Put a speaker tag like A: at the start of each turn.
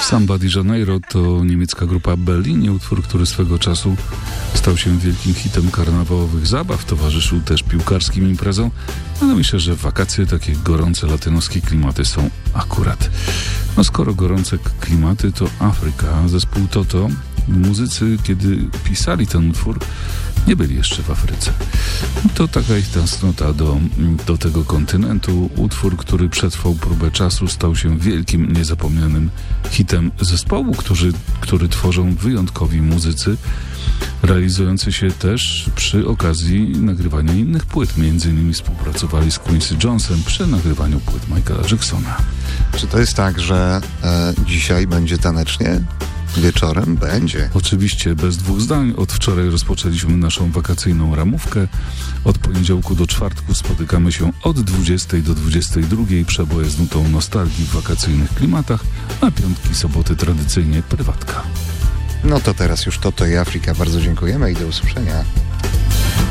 A: Samba de Janeiro to niemiecka grupa Berlin, utwór, który swego czasu stał się wielkim hitem karnawałowych zabaw, towarzyszył też piłkarskim imprezom, ale myślę, że w wakacje takie gorące latynoskie klimaty są akurat. No skoro gorące klimaty, to Afryka, zespół Toto. Muzycy, kiedy pisali ten utwór, nie byli jeszcze w Afryce. To taka ich tęsknota do tego kontynentu. Utwór, który przetrwał próbę czasu, stał się wielkim, niezapomnianym hitem zespołu, który tworzą wyjątkowi muzycy, realizujący się też przy okazji nagrywania innych płyt. Między innymi współpracowali z Quincy Jonesem przy nagrywaniu płyt Michaela Jacksona.
B: Czy to jest tak, że dzisiaj będzie tanecznie? Wieczorem będzie.
A: Oczywiście, bez dwóch zdań. Od wczoraj rozpoczęliśmy naszą wakacyjną ramówkę. Od poniedziałku do czwartku spotykamy się od 20 do 22. Przeboje z nutą nostalgii w wakacyjnych klimatach, a piątki, soboty tradycyjnie prywatka.
B: No to teraz już Toto i Afryka. Bardzo dziękujemy i do usłyszenia.